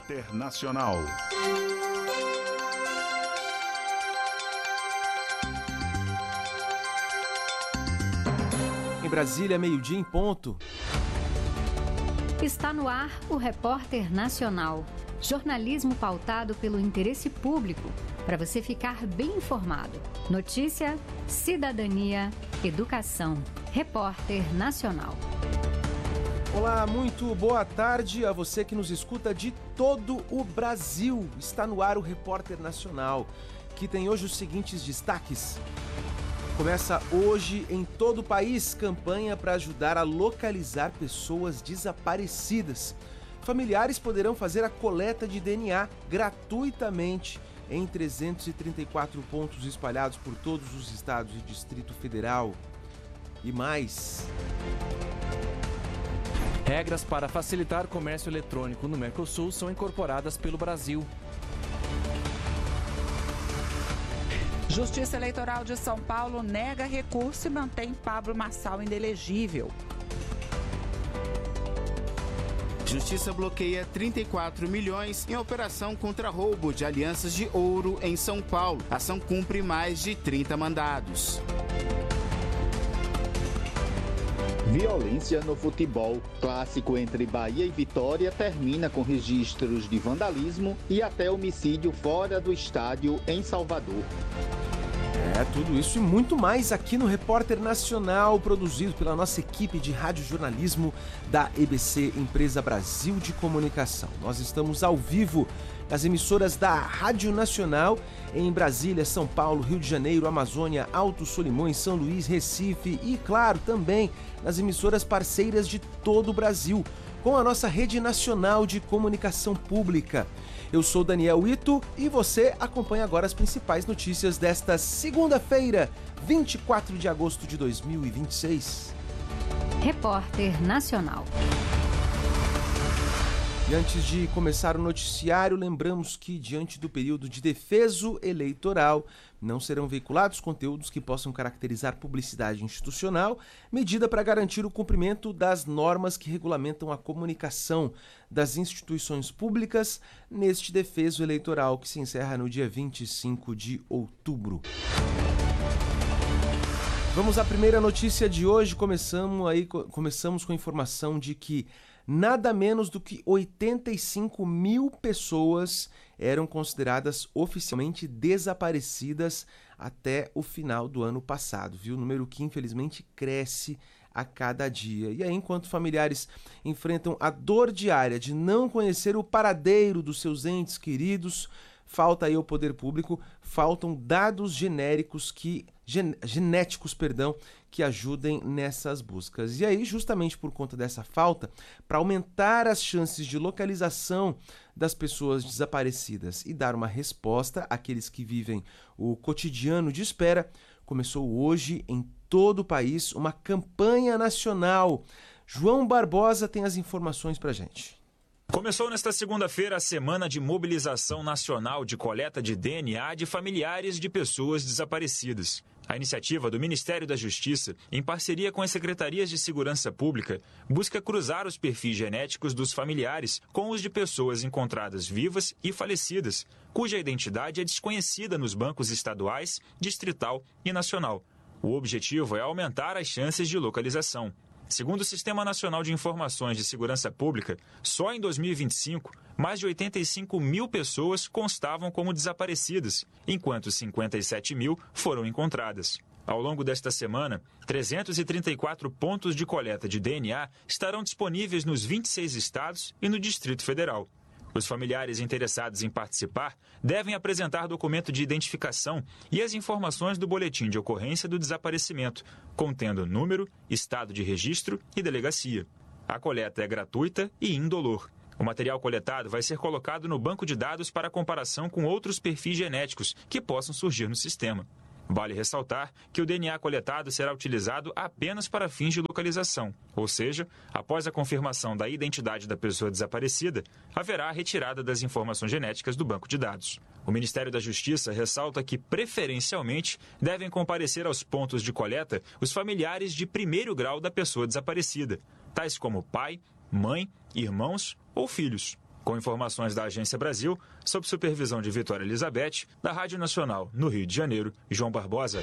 Nacional. Em Brasília, meio-dia em ponto. Está no ar o Repórter Nacional. Jornalismo pautado pelo interesse público, para você ficar bem informado. Notícia, cidadania, educação. Repórter Nacional. Olá, muito boa tarde a você que nos escuta de todo o Brasil. Está no ar o Repórter Nacional, que tem hoje os seguintes destaques. Começa hoje em todo o país campanha para ajudar a localizar pessoas desaparecidas. Familiares poderão fazer a coleta de DNA gratuitamente em 334 pontos espalhados por todos os estados e Distrito Federal. E mais. Regras para facilitar comércio eletrônico no Mercosul são incorporadas pelo Brasil. Justiça Eleitoral de São Paulo nega recurso e mantém Pablo Marçal inelegível. Justiça bloqueia 34 milhões em operação contra roubo de alianças de ouro em São Paulo. A ação cumpre mais de 30 mandados. Violência no futebol. Clássico entre Bahia e Vitória termina com registros de vandalismo e até homicídio fora do estádio em Salvador. Tudo isso e muito mais aqui no Repórter Nacional, produzido pela nossa equipe de radiojornalismo da EBC, Empresa Brasil de Comunicação. Nós estamos ao vivo nas emissoras da Rádio Nacional em Brasília, São Paulo, Rio de Janeiro, Amazônia, Alto Solimões, São Luís, Recife e, claro, também nas emissoras parceiras de todo o Brasil, com a nossa Rede Nacional de Comunicação Pública. Eu sou Daniel Ito e você acompanha agora as principais notícias desta segunda-feira, 24 de agosto de 2026. Repórter Nacional. E antes de começar o noticiário, lembramos que, diante do período de defeso eleitoral, não serão veiculados conteúdos que possam caracterizar publicidade institucional, medida para garantir o cumprimento das normas que regulamentam a comunicação das instituições públicas neste defeso eleitoral que se encerra no dia 25 de outubro. Vamos à primeira notícia de hoje. Começamos com a informação de que nada menos do que 85 mil pessoas eram consideradas oficialmente desaparecidas até o final do ano passado, viu? Número que infelizmente cresce a cada dia. E aí, enquanto familiares enfrentam a dor diária de não conhecer o paradeiro dos seus entes queridos, falta aí ao poder público, faltam dados genéticos que ajudem nessas buscas. E aí, justamente por conta dessa falta, para aumentar as chances de localização das pessoas desaparecidas e dar uma resposta àqueles que vivem o cotidiano de espera, começou hoje em todo o país uma campanha nacional. João Barbosa tem as informações para a gente. Começou nesta segunda-feira a Semana de Mobilização Nacional de Coleta de DNA de familiares de pessoas desaparecidas. A iniciativa do Ministério da Justiça, em parceria com as Secretarias de Segurança Pública, busca cruzar os perfis genéticos dos familiares com os de pessoas encontradas vivas e falecidas, cuja identidade é desconhecida nos bancos estaduais, distrital e nacional. O objetivo é aumentar as chances de localização. Segundo o Sistema Nacional de Informações de Segurança Pública, só em 2025, mais de 85 mil pessoas constavam como desaparecidas, enquanto 57 mil foram encontradas. Ao longo desta semana, 334 pontos de coleta de DNA estarão disponíveis nos 26 estados e no Distrito Federal. Os familiares interessados em participar devem apresentar documento de identificação e as informações do boletim de ocorrência do desaparecimento, contendo número, estado de registro e delegacia. A coleta é gratuita e indolor. O material coletado vai ser colocado no banco de dados para comparação com outros perfis genéticos que possam surgir no sistema. Vale ressaltar que o DNA coletado será utilizado apenas para fins de localização, ou seja, após a confirmação da identidade da pessoa desaparecida, haverá a retirada das informações genéticas do banco de dados. O Ministério da Justiça ressalta que, preferencialmente, devem comparecer aos pontos de coleta os familiares de primeiro grau da pessoa desaparecida, tais como pai, mãe, irmãos ou filhos. Com informações da Agência Brasil, sob supervisão de Vitória Elizabeth, da Rádio Nacional, no Rio de Janeiro, João Barbosa.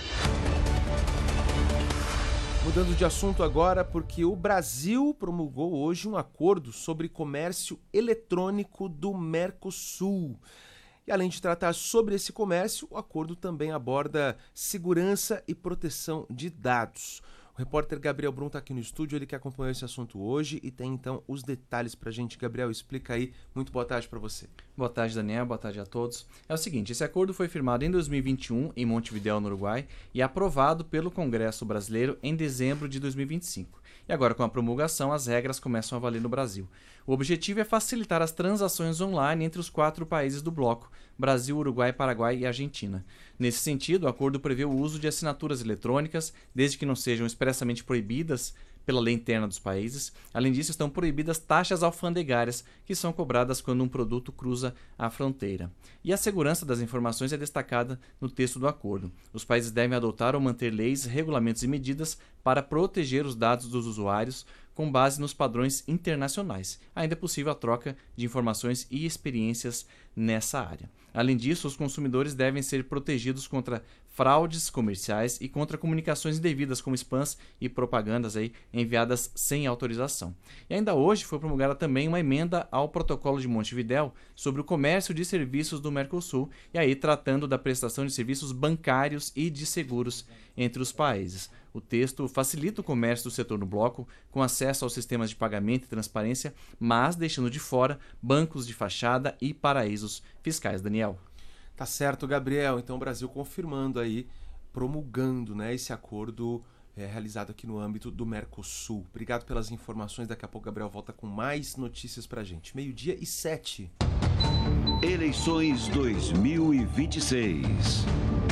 Mudando de assunto agora, porque o Brasil promulgou hoje um acordo sobre comércio eletrônico do Mercosul. E além de tratar sobre esse comércio, o acordo também aborda segurança e proteção de dados. O repórter Gabriel Brum está aqui no estúdio, ele que acompanhou esse assunto hoje e tem então os detalhes para a gente. Gabriel, explica aí. Muito boa tarde para você. Boa tarde, Daniel. Boa tarde a todos. É o seguinte, esse acordo foi firmado em 2021 em Montevidéu, no Uruguai, e aprovado pelo Congresso Brasileiro em dezembro de 2025. E agora, com a promulgação, as regras começam a valer no Brasil. O objetivo é facilitar as transações online entre os 4 países do bloco, Brasil, Uruguai, Paraguai e Argentina. Nesse sentido, o acordo prevê o uso de assinaturas eletrônicas, desde que não sejam expressamente proibidas pela lei interna dos países. Além disso, estão proibidas taxas alfandegárias, que são cobradas quando um produto cruza a fronteira. E a segurança das informações é destacada no texto do acordo. Os países devem adotar ou manter leis, regulamentos e medidas para proteger os dados dos usuários com base nos padrões internacionais. Ainda é possível a troca de informações e experiências nessa área. Além disso, os consumidores devem ser protegidos contra fraudes comerciais e contra comunicações indevidas como spams e propagandas enviadas sem autorização. E ainda hoje foi promulgada também uma emenda ao Protocolo de Montevidéu sobre o comércio de serviços do Mercosul, e aí tratando da prestação de serviços bancários e de seguros entre os países. O texto facilita o comércio do setor no bloco, com acesso aos sistemas de pagamento e transparência, mas deixando de fora bancos de fachada e paraísos fiscais. Daniel. Tá certo, Gabriel. Então o Brasil confirmando aí, promulgando, né, esse acordo realizado aqui no âmbito do Mercosul. Obrigado pelas informações. Daqui a pouco o Gabriel volta com mais notícias pra gente. 12:07. Eleições 2026.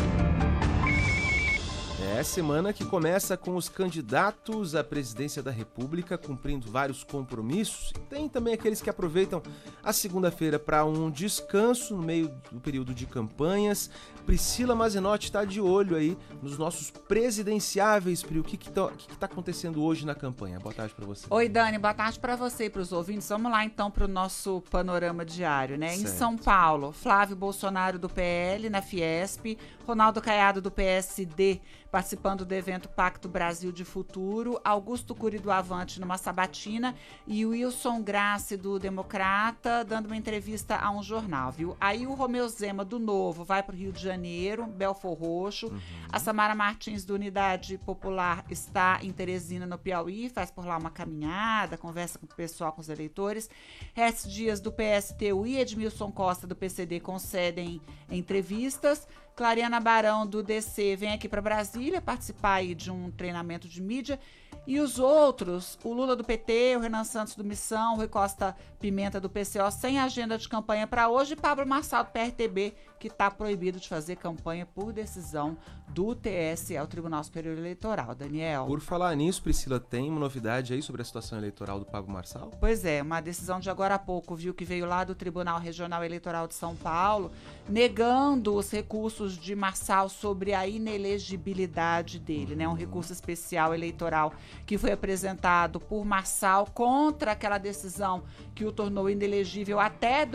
É semana que começa com os candidatos à presidência da República cumprindo vários compromissos. E tem também aqueles que aproveitam a segunda-feira para um descanso no meio do período de campanhas. Priscila Mazenotti está de olho aí nos nossos presidenciáveis. Pri, o que está acontecendo hoje na campanha? Boa tarde para você. Oi, Dani. Boa tarde para você e para os ouvintes. Vamos lá, então, para o nosso panorama diário, né? Certo. Em São Paulo, Flávio Bolsonaro, do PL, na Fiesp, Ronaldo Caiado, do PSD, participando do evento Pacto Brasil de Futuro, Augusto Cury, do Avante, numa sabatina, e Wilson Grassi, do Democrata, dando uma entrevista a um jornal, viu? Aí o Romeu Zema, do Novo, vai para o Rio de Janeiro, Belfor Roxo. A Samara Martins, do Unidade Popular, está em Teresina, no Piauí, faz por lá uma caminhada, conversa com o pessoal, com os eleitores. Rex Dias, do PSTU, e Edmilson Costa, do PCD, concedem entrevistas. Clariana Barão, do DC, vem aqui para Brasília participar aí de um treinamento de mídia. E os outros, o Lula do PT, o Renan Santos do Missão, o Rui Costa Pimenta do PCO, sem agenda de campanha para hoje, e Pablo Marçal do PRTB, que está proibido de fazer campanha por decisão do TSE, o Tribunal Superior Eleitoral. Daniel. Por falar nisso, Priscila, tem uma novidade aí sobre a situação eleitoral do Pablo Marçal? Pois é, uma decisão de agora há pouco, viu, que veio lá do Tribunal Regional Eleitoral de São Paulo, negando os recursos de Marçal sobre a inelegibilidade dele, né? Um recurso especial eleitoral que foi apresentado por Marçal contra aquela decisão que o tornou inelegível até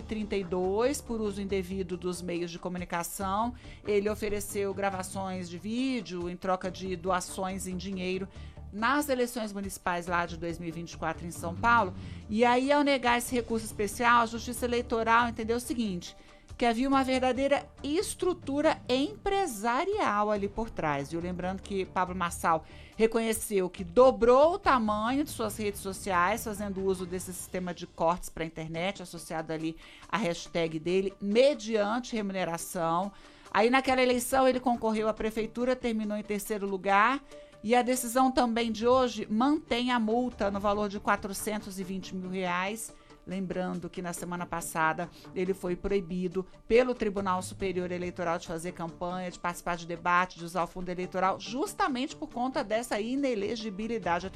2032 por uso indevido dos meios de comunicação. Ele ofereceu gravações de vídeo em troca de doações em dinheiro nas eleições municipais lá de 2024 em São Paulo. E aí, ao negar esse recurso especial, a Justiça Eleitoral entendeu o seguinte, que havia uma verdadeira estrutura empresarial ali por trás. E lembrando que Pablo Marçal reconheceu que dobrou o tamanho de suas redes sociais, fazendo uso desse sistema de cortes para a internet, associado ali à hashtag dele, mediante remuneração. Aí naquela eleição ele concorreu à prefeitura, terminou em 3º lugar. E a decisão também de hoje mantém a multa no valor de R$420 mil. Lembrando que na semana passada ele foi proibido pelo Tribunal Superior Eleitoral de fazer campanha, de participar de debate, de usar o fundo eleitoral, justamente por conta dessa inelegibilidade.